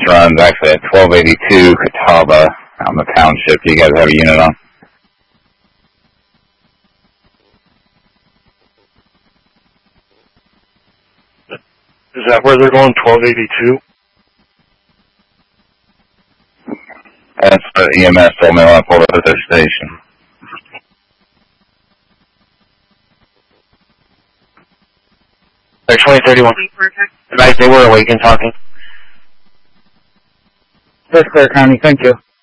runs actually at 1282 Catawba on the township. Do you guys have a unit on? Is that where they're going, 1282? That's what EMS told me when I pulled up at their station. They're 2031. Advise they were awake and talking. First Clare County, thank you.